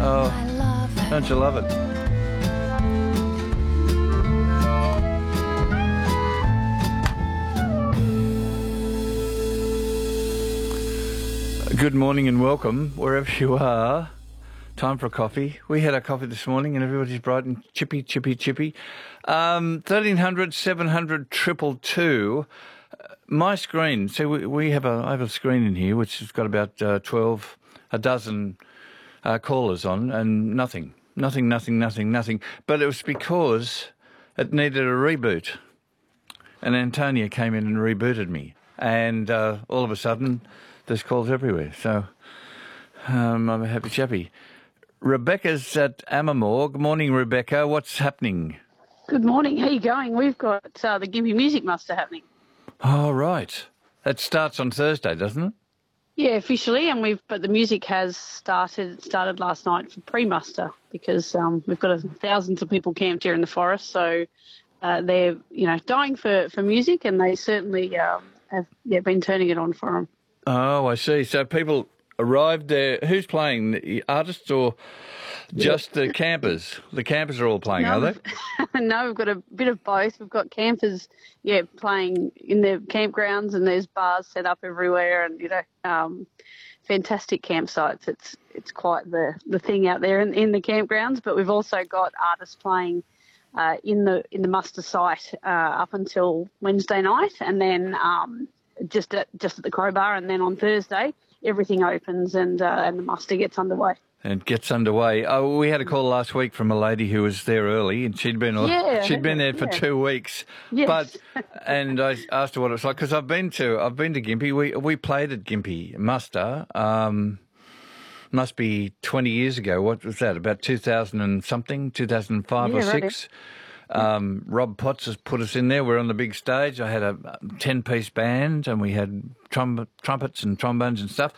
Oh, don't you love it? Good morning and welcome, wherever you are. Time for a coffee. We had our coffee this morning and everybody's bright and chippy. 1300 700 222. My screen, so I have a screen in here which has got about a dozen callers on, and nothing. But it was because it needed a reboot. And Antonia came in and rebooted me. And all of a sudden, there's calls everywhere. So I'm a happy chappy. Rebecca's at Ammermoor. Good morning, Rebecca. What's happening? Good morning. How you going? We've got the Gympie Music Muster happening. Oh, right. That starts on Thursday, doesn't it? Yeah, officially, but the music has started last night for pre-muster because we've got thousands of people camped here in the forest, so they're dying for music, and they certainly have been turning it on for them. Oh, I see. So people arrived there. Who's playing? The artists or just the campers? The campers are all playing, are they? No, we've got a bit of both. We've got campers, playing in their campgrounds, and there's bars set up everywhere, and fantastic campsites. It's quite the thing out there in the campgrounds. But we've also got artists playing in the muster site up until Wednesday night, and then just at the Crowbar, and then on Thursday everything opens and the muster gets underway. And gets underway. Oh, we had a call last week from a lady who was there early, and she'd been there for 2 weeks. Yes. And I asked her what it was like, because I've been to Gympie. We played at Gympie Muster. Must be 20 years ago. What was that? About 2000 and something, 2005 or 6. Rob Potts has put us in there. We're on the big stage. I had a 10-piece band, and we had trumpets and trombones and stuff.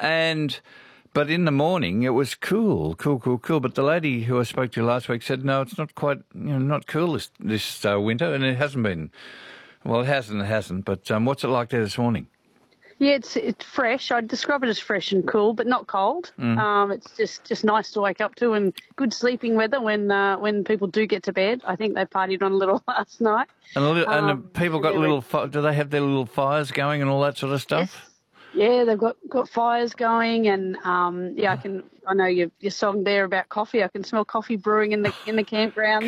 But in the morning, it was cool. But the lady who I spoke to last week said, no, it's not quite, not cool this winter, and it hasn't been. Well, it hasn't. But what's it like there this morning? Yeah, it's fresh. I'd describe it as fresh and cool, but not cold. It's just nice to wake up to, and good sleeping weather when people do get to bed. I think they partied on a little last night. And people got do they have their little fires going and all that sort of stuff? Yes. Yeah, they've got fires going, and I know your song there about coffee. I can smell coffee brewing in the campground.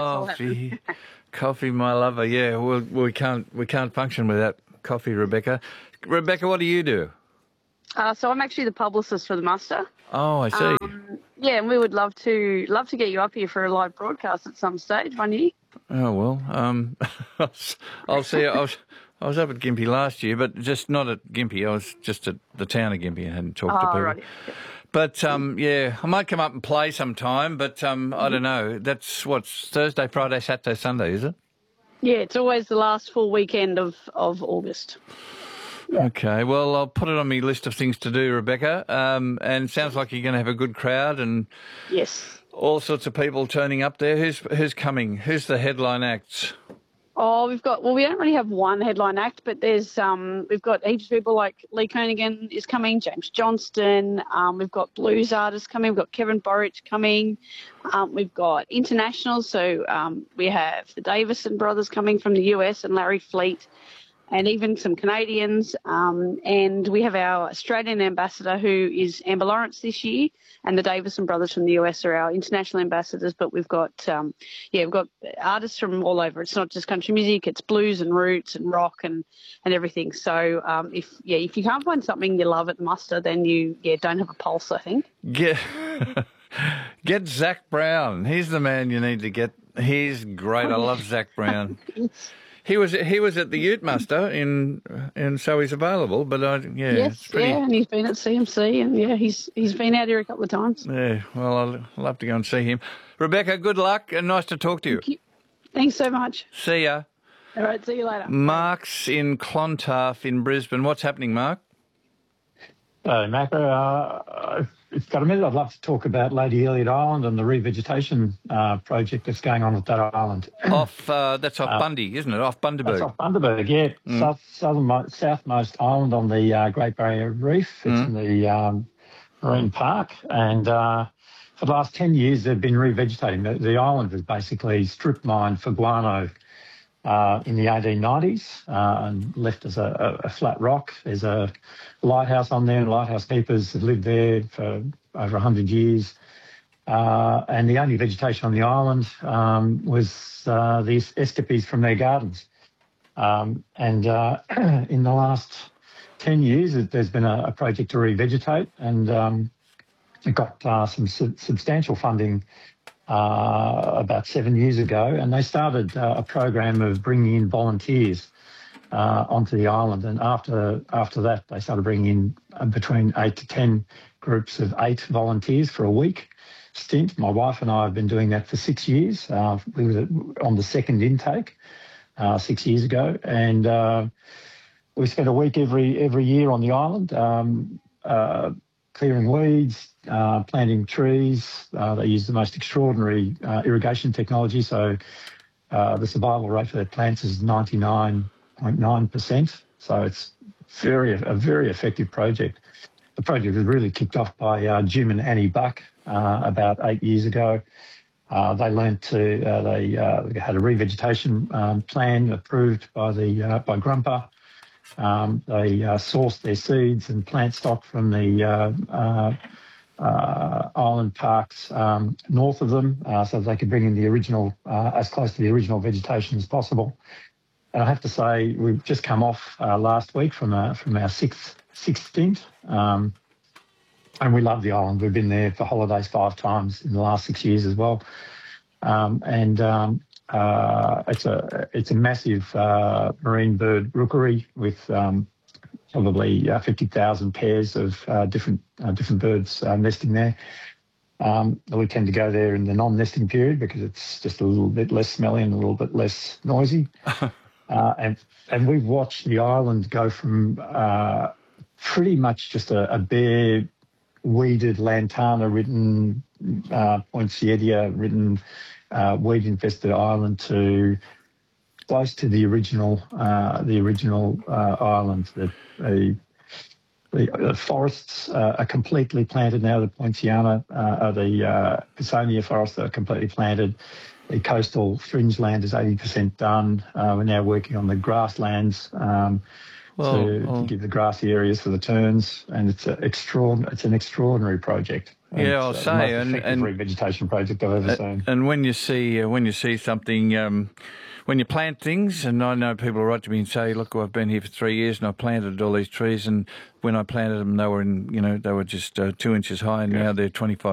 Coffee, my lover. Yeah, well, we can't function without coffee, Rebecca. Rebecca, what do you do? So I'm actually the publicist for the muster. Oh, I see. And we would love to get you up here for a live broadcast at some stage one year. Oh well, I'll see. I was up at Gympie last year, but just not at Gympie. I was just at the town of Gympie and hadn't talked to people. Right. But, I might come up and play sometime, but I don't know. That's what's Thursday, Friday, Saturday, Sunday, is it? Yeah, it's always the last full weekend of August. Yeah. Okay, well, I'll put it on my list of things to do, Rebecca. And sounds like you're going to have a good crowd and yes, all sorts of people turning up there. Who's coming? Who's the headline acts? Oh, we don't really have one headline act, but there's we've got heaps of people like Lee Kernaghan is coming, James Johnston. We've got blues artists coming. We've got Kevin Borich coming. We've got internationals. So we have the Davison brothers coming from the US and Larry Fleet, and even some Canadians. And we have our Australian ambassador, who is Amber Lawrence this year, and the Davison brothers from the US are our international ambassadors. But we've got we've got artists from all over. It's not just country music; it's blues and roots and rock and everything. So if you can't find something you love at the muster, then you don't have a pulse, I think. Get Zach Brown. He's the man you need to get. He's great. I love Zach Brown. He was at the Ute Muster and so he's available. But yes, and he's been at CMC, and he's been out here a couple of times. Yeah, well, I'd love to go and see him. Rebecca, good luck and nice to talk to you. Thank you. Thanks so much. See ya. All right, see you later. Mark's in Clontarf in Brisbane. What's happening, Mark? Hello, Macro. It's got a minute. I'd love to talk about Lady Elliot Island and the revegetation project that's going on at that island. That's off Bundy, isn't it? Off Bundaberg. That's off Bundaberg, yeah. Southmost island on the Great Barrier Reef. It's in the Marine Park, and for the last 10 years, they've been revegetating. The island was basically strip mined for guano in the 1890s and left as a flat rock. There's a lighthouse on there, and lighthouse keepers have lived there for over 100 years. And the only vegetation on the island was these escapees from their gardens. And in the last 10 years, there's been a project to revegetate, and it got some substantial funding about 7 years ago, and they started a program of bringing in volunteers onto the island. And after that, they started bringing in between 8 to 10 groups of 8 volunteers for a week stint. My wife and I have been doing that for 6 years. We were on the second intake 6 years ago, and we spent a week every year on the island, clearing weeds, planting trees. They use the most extraordinary irrigation technology, so the survival rate for their plants is 99.9%. So it's a very effective project. The project was really kicked off by Jim and Annie Buck about 8 years ago. They learned they had a revegetation plan approved by Grumpa. They sourced their seeds and plant stock from the island parks north of them, so that they could bring in the original, as close to the original vegetation as possible. And I have to say, we've just come off last week from our sixth stint, and we love the island. We've been there for holidays 5 times in the last 6 years as well, it's a massive marine bird rookery with probably 50,000 pairs of different birds nesting there. We tend to go there in the non-nesting period because it's just a little bit less smelly and a little bit less noisy. And we've watched the island go from pretty much just a bare, weeded, lantana-ridden, poinsettia-ridden, weed-infested island to close to the original island. The forests are completely planted now. The poinciana, the Pisonia forests are completely planted. The coastal fringe land is 80% done. We're now working on the grasslands to give the grassy areas for the terns, and it's an extraordinary project. Yeah, I'll say, and revegetation project I've ever seen. And when you see something, when you plant things, and I know people write to me and say, "Look, I've been here for 3 years and I planted all these trees, and when I planted them, they were just 2 inches high, and now they're 25